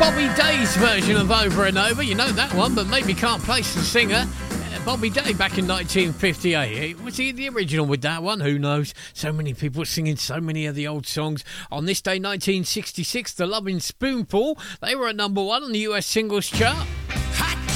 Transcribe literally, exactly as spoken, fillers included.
Bobby Day's version of Over and Over. You know that one, but maybe can't place the singer. Uh, Bobby Day back in nineteen fifty-eight. Was he the original with that one? Who knows? So many people singing so many of the old songs. On this day, nineteen sixty-six, The Lovin' Spoonful. They were at number one on the U S singles chart.